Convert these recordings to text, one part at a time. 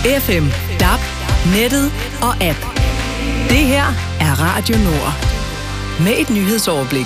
FM, DAB, nettet og app. Det her er Radio Nord. Med et nyhedsoverblik.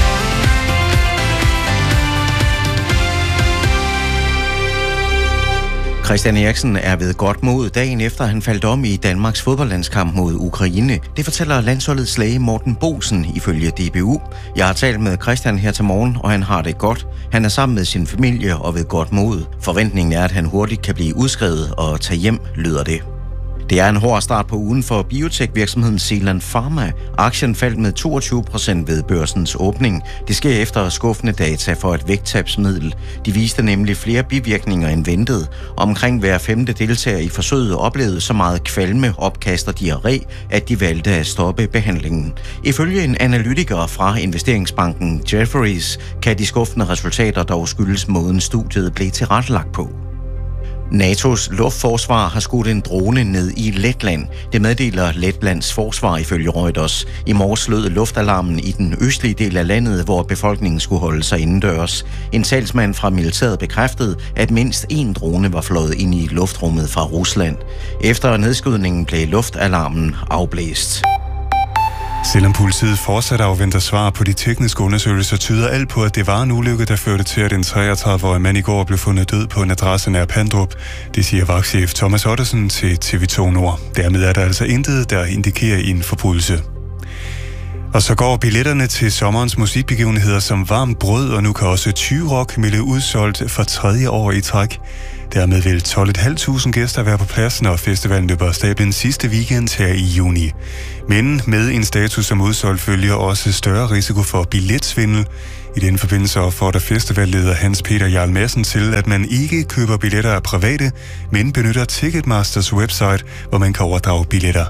Christian Eriksen er ved godt mod dagen efter, han faldt om i Danmarks fodboldlandskamp mod Ukraine. Det fortæller landsholdets læge Morten Boesen ifølge DBU. Jeg har talt med Christian her til morgen, og han har det godt. Han er sammen med sin familie og ved godt mod. Forventningen er, at han hurtigt kan blive udskrevet og tage hjem, lyder det. Det er en hård start på ugen for biotech-virksomheden Zealand Pharma. Aktien faldt med 22% ved børsens åbning. Det sker efter skuffende data for et vægttabsmiddel. De viste nemlig flere bivirkninger end ventet. Omkring hver 5. deltager i forsøget oplevede så meget kvalme, opkast og diarré, at de valgte at stoppe behandlingen. Ifølge en analytiker fra investeringsbanken Jefferies kan de skuffende resultater dog skyldes måden studiet blev tilrettelagt på. NATO's luftforsvar har skudt en drone ned i Letland. Det meddeler Letlands forsvar ifølge Reuters. I morges lød luftalarmen i den østlige del af landet, hvor befolkningen skulle holde sig indendørs. En talsmand fra militæret bekræftede, at mindst én drone var fløjet ind i luftrummet fra Rusland. Efter nedskydningen blev luftalarmen afblæst. Selvom politiet fortsat afventer svar på de tekniske undersøgelser, tyder alt på, at det var en ulykke, der førte til, at en 33-årig mand i går blev fundet død på en adresse nær Pandrup. Det siger vagtchef Thomas Ottesen til TV2 Nord. Dermed er der altså intet, der indikerer en forbrydelse. Og så går billetterne til sommerens musikbegivenheder som varmt brød, og nu kan også Tyrock melde udsolgt for 3. år i træk. Dermed vil 12.500 gæster være på plads, når festivalen løber af stablen sidste weekend her i juni. Men med en status som udsolgt følger også større risiko for billetsvindel. I den forbindelse opfordrer festivalleder Hans Peter Jarl Madsen til, at man ikke køber billetter af private, men benytter Ticketmasters website, hvor man kan overdrage billetter.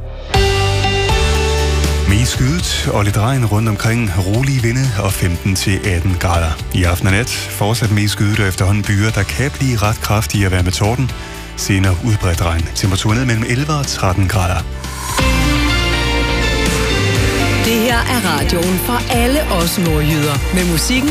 Mest skydet og lidt regn rundt omkring, rolige vinde og 15-18 grader. I aften og nat fortsat mest skydet og efterhånden byer, der kan blive ret kraftige at være med torden. Senere udbredt regn. Temperaturen ned mellem 11 og 13 grader. Det her er radioen for alle os nordjyder. Med musikken